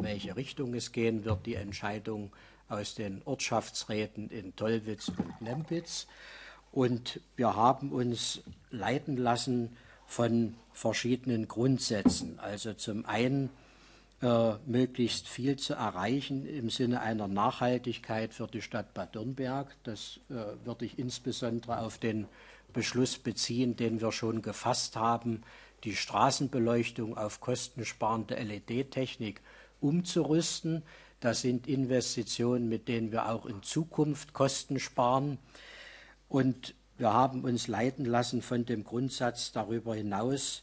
welche Richtung es gehen wird, die Entscheidung aus den Ortschaftsräten in Tollwitz und Nempitz. Und wir haben uns leiten lassen von verschiedenen Grundsätzen. Also zum einen möglichst viel zu erreichen im Sinne einer Nachhaltigkeit für die Stadt Bad Dürnberg. Das würde ich insbesondere auf den Beschluss beziehen, den wir schon gefasst haben, die Straßenbeleuchtung auf kostensparende LED-Technik umzurüsten. Das sind Investitionen, mit denen wir auch in Zukunft Kosten sparen. Und wir haben uns leiten lassen von dem Grundsatz, darüber hinaus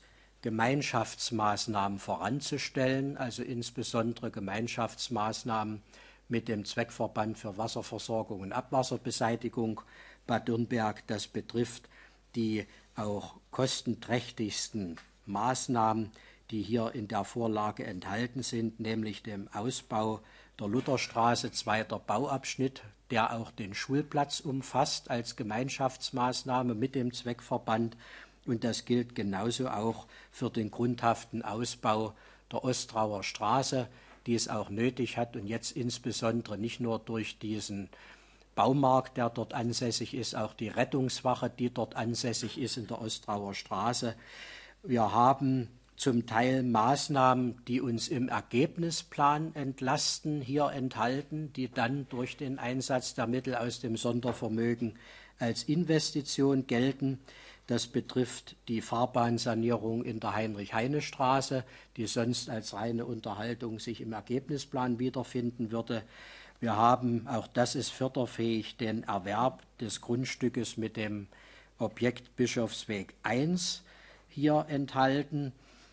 Gemeinschaftsmaßnahmen voranzustellen, also insbesondere Gemeinschaftsmaßnahmen mit dem Zweckverband für Wasserversorgung und Abwasserbeseitigung Bad Dürnberg. Das betrifft die auch kostenträchtigsten Maßnahmen, die hier in der Vorlage enthalten sind, nämlich dem Ausbau der Lutherstraße, zweiter Bauabschnitt, der auch den Schulplatz umfasst als Gemeinschaftsmaßnahme mit dem Zweckverband. Und das gilt genauso auch für den grundhaften Ausbau der Ostrauer Straße, die es auch nötig hat und jetzt insbesondere nicht nur durch diesen Baumarkt, der dort ansässig ist, auch die Rettungswache, die dort ansässig ist in der Ostrauer Straße. Wir haben zum Teil Maßnahmen, die uns im Ergebnisplan entlasten, hier enthalten, die dann durch den Einsatz der Mittel aus dem Sondervermögen als Investition gelten. Das betrifft die Fahrbahnsanierung in der Heinrich-Heine-Straße, die sonst als reine Unterhaltung sich im Ergebnisplan wiederfinden würde. Wir haben, auch das ist förderfähig, den Erwerb des Grundstückes mit dem Objekt Bischofsweg 1 hier enthalten.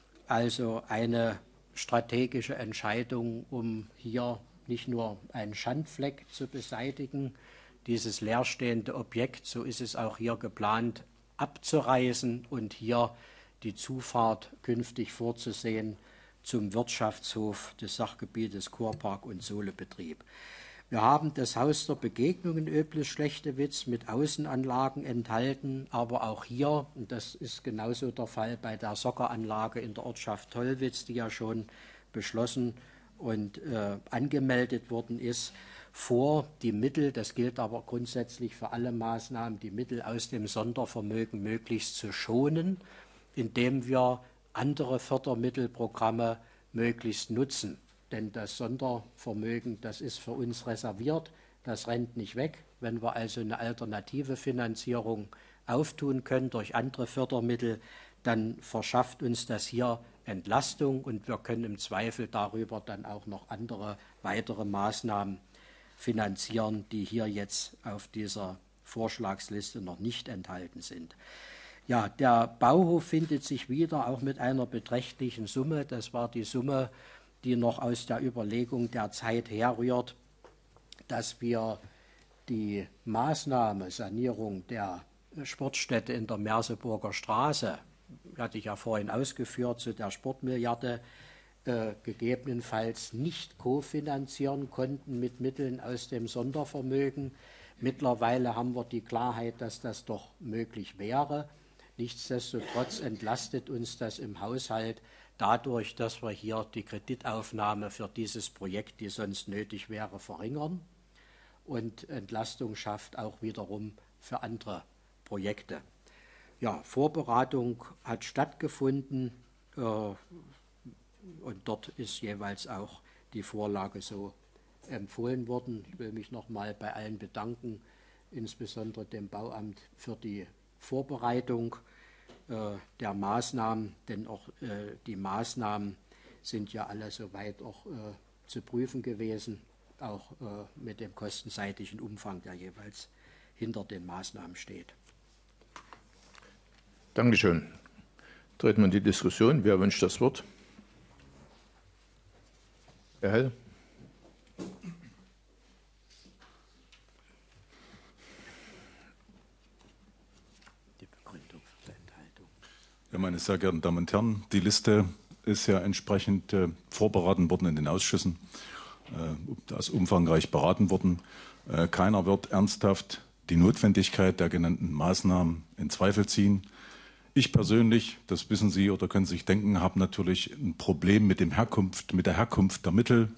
Also eine strategische Entscheidung, um hier nicht nur einen Schandfleck zu beseitigen, dieses leerstehende Objekt, so ist es auch hier geplant, abzureißen und hier die Zufahrt künftig vorzusehen zum Wirtschaftshof des Sachgebietes Kurpark und Sohlebetrieb. Wir haben das Haus der Begegnung in Oebles-Schlechtewitz mit Außenanlagen enthalten, aber auch hier, und das ist genauso der Fall bei der Socceranlage in der Ortschaft Tollwitz, die ja schon beschlossen und angemeldet worden ist, vor, die Mittel, das gilt aber grundsätzlich für alle Maßnahmen, die Mittel aus dem Sondervermögen möglichst zu schonen, indem wir andere Fördermittelprogramme möglichst nutzen. Denn das Sondervermögen, das ist für uns reserviert, das rennt nicht weg. Wenn wir also eine alternative Finanzierung auftun können durch andere Fördermittel, dann verschafft uns das hier Entlastung und wir können im Zweifel darüber dann auch noch andere weitere Maßnahmen finanzieren, die hier jetzt auf dieser Vorschlagsliste noch nicht enthalten sind. Ja, der Bauhof findet sich wieder, auch mit einer beträchtlichen Summe. Das war die Summe, die noch aus der Überlegung der Zeit herrührt, dass wir die Maßnahme Sanierung der Sportstätte in der Merseburger Straße, hatte ich ja vorhin ausgeführt, zu der Sportmilliarde, gegebenenfalls nicht kofinanzieren konnten mit Mitteln aus dem Sondervermögen. Mittlerweile haben wir die Klarheit, dass das doch möglich wäre. Nichtsdestotrotz entlastet uns das im Haushalt dadurch, dass wir hier die Kreditaufnahme für dieses Projekt, die sonst nötig wäre, verringern und Entlastung schafft auch wiederum für andere Projekte. Ja, Vorberatung hat stattgefunden. Und dort ist jeweils auch die Vorlage so empfohlen worden. Ich will mich nochmal bei allen bedanken, insbesondere dem Bauamt für die Vorbereitung der Maßnahmen, denn auch die Maßnahmen sind ja alle soweit auch zu prüfen gewesen, auch mit dem kostenseitigen Umfang, der jeweils hinter den Maßnahmen steht. Dankeschön. Treten wir in die Diskussion. Wer wünscht das Wort? Herr Hell. Die Begründung für die Enthaltung. Ja, meine sehr geehrten Damen und Herren, die Liste ist ja entsprechend vorberaten worden in den Ausschüssen. Da ist umfangreich beraten worden. Keiner wird ernsthaft die Notwendigkeit der genannten Maßnahmen in Zweifel ziehen. Ich persönlich, das wissen Sie oder können Sie sich denken, habe natürlich ein Problem mit der Herkunft der Mittel